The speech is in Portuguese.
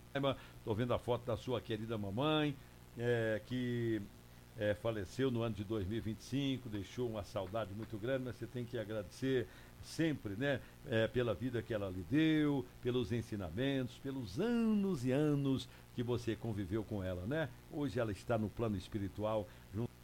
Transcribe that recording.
Estou vendo a foto da sua querida mamãe, que faleceu no ano de 2025, deixou uma saudade muito grande, mas você tem que agradecer sempre, né, pela vida que ela lhe deu, pelos ensinamentos, pelos anos e anos que você conviveu com ela, né? Hoje ela está no plano espiritual, junto